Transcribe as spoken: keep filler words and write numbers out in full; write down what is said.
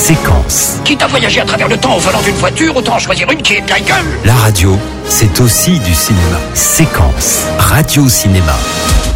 Séquence. Quitte à voyager à travers le temps au volant d'une voiture, autant en choisir une qui est de la gueule. La radio, c'est aussi du cinéma. Séquence. Radio Cinéma.